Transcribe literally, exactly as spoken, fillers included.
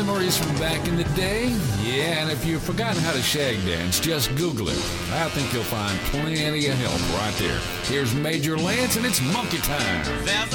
memories from back in the day? Yeah, and if you've forgotten how to shag dance, just Google it. I think you'll find plenty of help right there. Here's Major Lance, and it's monkey time.